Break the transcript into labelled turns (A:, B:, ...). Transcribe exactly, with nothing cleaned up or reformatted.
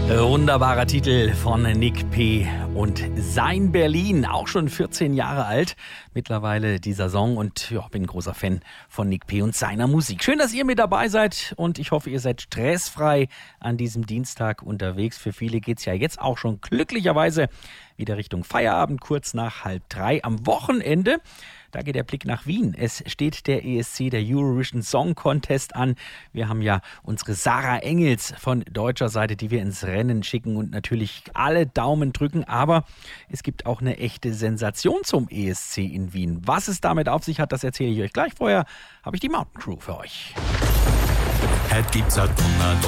A: Wunderbarer Titel von Nick P. und sein Berlin, auch schon vierzehn Jahre alt mittlerweile dieser Song und ja, bin ein großer Fan von Nick P. und seiner Musik. Schön, dass ihr mit dabei seid und ich hoffe, ihr seid stressfrei an diesem Dienstag unterwegs. Für viele geht's ja jetzt auch schon glücklicherweise wieder Richtung Feierabend, kurz nach halb drei am Wochenende. Da geht der Blick nach Wien. Es steht der E S C, der Eurovision Song Contest an. Wir haben ja unsere Sarah Engels von deutscher Seite, die wir ins Rennen schicken und natürlich alle Daumen drücken. Aber es gibt auch eine echte Sensation zum E S C in Wien. Was es damit auf sich hat, das erzähle ich euch gleich. Vorher habe ich die Mountain Crew für euch.
B: Het gibt's halt